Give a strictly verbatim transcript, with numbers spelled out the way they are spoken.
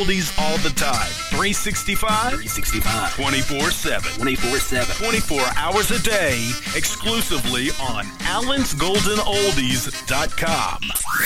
oldies all the time. three sixty-five three sixty-five twenty-four seven twenty-four seven twenty-four hours a day, exclusively on allens golden oldies dot com.